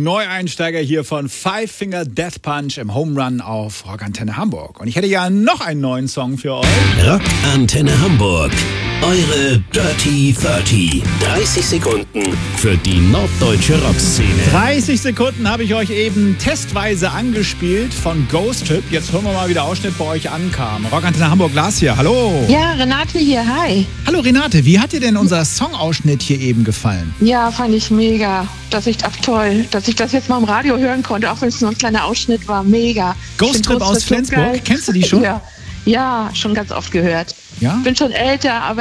Neueinsteiger hier von Five Finger Death Punch im Home Run auf Rockantenne Hamburg. Und ich hätte ja noch einen neuen Song für euch. Rockantenne Hamburg. Eure Dirty 30. 30 Sekunden für die norddeutsche Rockszene. 30 Sekunden habe ich euch eben testweise angespielt von Ghost Trip. Jetzt hören wir mal, wie der Ausschnitt bei euch ankam. Rockantenne Hamburg, Lars hier, hallo. Ja, Renate hier, hi. Hallo Renate, wie hat dir denn unser Songausschnitt hier eben gefallen? Ja, fand ich mega. Toll, dass ich das jetzt mal im Radio hören konnte, auch wenn es nur ein kleiner Ausschnitt war. Mega. Ghost Trip aus Flensburg, kennst du die schon? Ja, schon ganz oft gehört. Ja? Bin schon älter, aber